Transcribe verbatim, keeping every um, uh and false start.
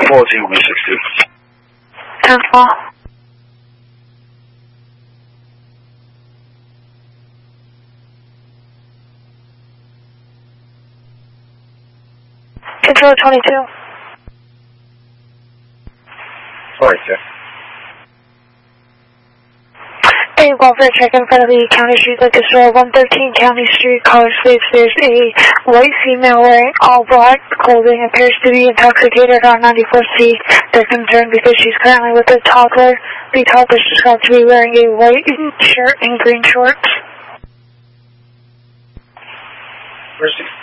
fourteen one sixty. ten four. Control twenty-two. Sorry, sir. A welfare check in front of the County Street Liquor Store, one thirteen County Street, College Place. There's a white female wearing all black clothing, appears to be intoxicated on ninety-four C. They're concerned because she's currently with a toddler. The toddler is described to be wearing a white shirt and green shorts. Where's she?